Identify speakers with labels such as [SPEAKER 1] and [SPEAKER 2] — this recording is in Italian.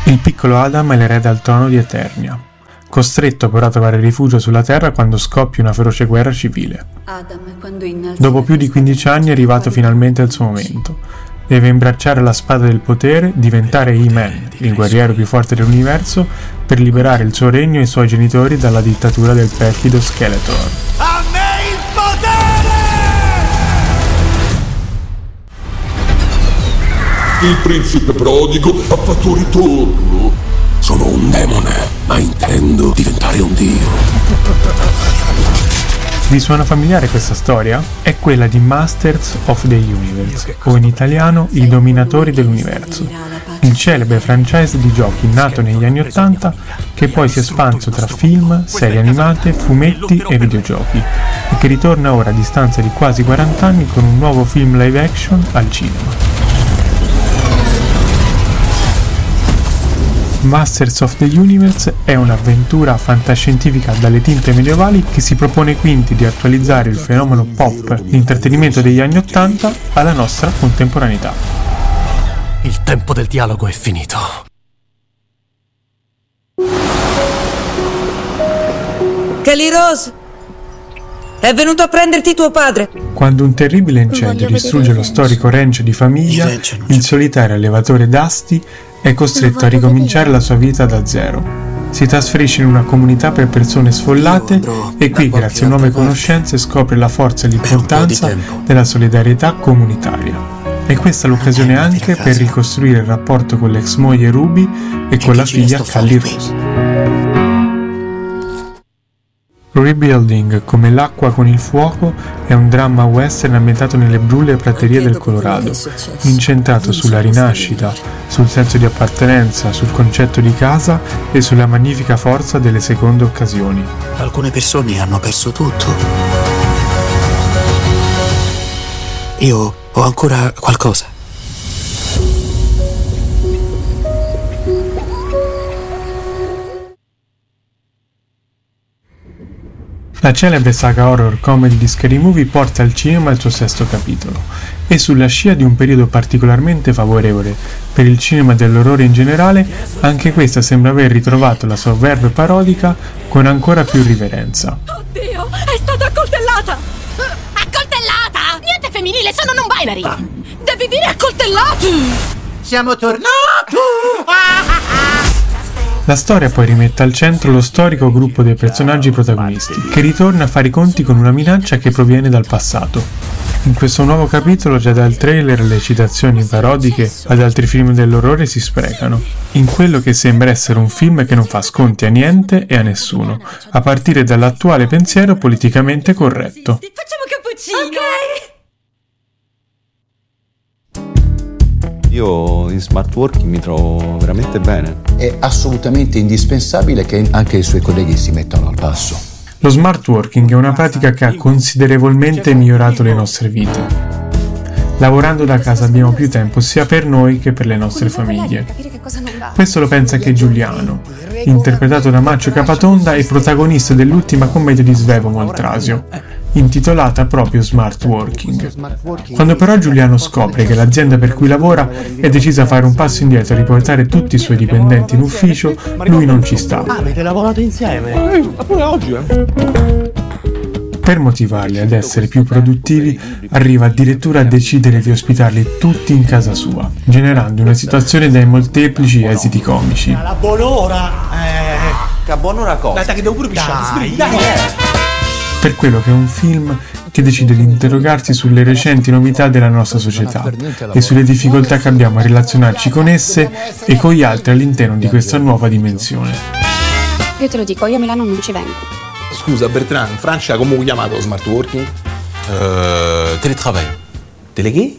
[SPEAKER 1] Il piccolo Adam è l'erede al trono di Eternia, costretto però a trovare rifugio sulla Terra quando scoppia una feroce guerra civile. Dopo più di 15 anni è arrivato finalmente il suo momento. Deve imbracciare la spada del potere, diventare He-Man, il guerriero più forte dell'universo, per liberare il suo regno e i suoi genitori dalla dittatura del perfido Skeletor.
[SPEAKER 2] A me il potere!
[SPEAKER 3] Il principe prodigo ha fatto ritorno. Sono un demone, ma intendo diventare un dio.
[SPEAKER 1] Vi suona familiare questa storia? È quella di Masters of the Universe, o in italiano I Dominatori dell'Universo, il celebre franchise di giochi nato negli anni '80 che poi si è espanso tra film, serie animate, fumetti e videogiochi e che ritorna ora a distanza di quasi 40 anni con un nuovo film live action al cinema. Masters of the Universe è un'avventura fantascientifica dalle tinte medievali che si propone quindi di attualizzare il fenomeno pop, l'intrattenimento degli anni '80, alla nostra contemporaneità.
[SPEAKER 4] Il tempo del dialogo è finito.
[SPEAKER 5] Kelly Rose! È venuto a prenderti tuo padre!
[SPEAKER 1] Quando un terribile incendio distrugge lo storico ranch di famiglia, il solitario allevatore Dusty è costretto a ricominciare la sua vita da zero. Si trasferisce in una comunità per persone sfollate e qui, grazie a nuove conoscenze, scopre la forza e l'importanza della solidarietà comunitaria. E questa è l'occasione anche per ricostruire il rapporto con l'ex moglie Ruby e con la figlia Kelly Rose. Rebuilding, come l'acqua con il fuoco, è un dramma western ambientato nelle brulle praterie del Colorado, incentrato sulla rinascita, sul senso di appartenenza, sul concetto di casa e sulla magnifica forza delle seconde occasioni.
[SPEAKER 4] Alcune persone hanno perso tutto. Io ho ancora qualcosa.
[SPEAKER 1] La celebre saga horror comedy di Scary Movie porta al cinema il suo sesto capitolo e sulla scia di un periodo particolarmente favorevole per il cinema dell'orrore in generale, anche questa sembra aver ritrovato la sua verve parodica con ancora più riverenza.
[SPEAKER 6] Oddio, è stata accoltellata! Accoltellata? Niente femminile, sono non binary! Devi dire accoltellato!
[SPEAKER 2] Siamo tornati!
[SPEAKER 1] La storia poi rimette al centro lo storico gruppo dei personaggi protagonisti, che ritorna a fare i conti con una minaccia che proviene dal passato. In questo nuovo capitolo, già dal trailer, le citazioni parodiche ad altri film dell'orrore si sprecano, in quello che sembra essere un film che non fa sconti a niente e a nessuno, a partire dall'attuale pensiero politicamente corretto.
[SPEAKER 6] Facciamo cappuccino! Ok!
[SPEAKER 7] Io in smart working mi trovo veramente bene.
[SPEAKER 8] È assolutamente indispensabile che anche i suoi colleghi si mettano al passo.
[SPEAKER 1] Lo smart working è una pratica che ha considerevolmente migliorato le nostre vite. Lavorando da casa abbiamo più tempo sia per noi che per le nostre famiglie. Questo lo pensa anche Giuliano, interpretato da Maccio Capatonda e protagonista dell'ultima commedia di Svevo Moltrasio, intitolata proprio Smart Working. Quando però Giuliano scopre che l'azienda per cui lavora è decisa a fare un passo indietro e riportare tutti i suoi dipendenti in ufficio, lui non ci sta.
[SPEAKER 4] Avete lavorato insieme?
[SPEAKER 7] Pure oggi,
[SPEAKER 1] Per motivarli ad essere più produttivi, arriva addirittura a decidere di ospitarli tutti in casa sua, generando una situazione dai molteplici esiti comici.
[SPEAKER 2] La buon'ora!
[SPEAKER 7] Che buon'ora cosa?
[SPEAKER 2] Dai, che devo pure pisciare.
[SPEAKER 1] Per quello che è un film che decide di interrogarsi sulle recenti novità della nostra società e sulle difficoltà che abbiamo a relazionarci con esse e con gli altri all'interno di questa nuova dimensione.
[SPEAKER 9] Io te lo dico, io a Milano non ci vengo.
[SPEAKER 10] Scusa Bertrand, in Francia come ho chiamato smart working?
[SPEAKER 7] Teletravail.
[SPEAKER 10] Teleghe?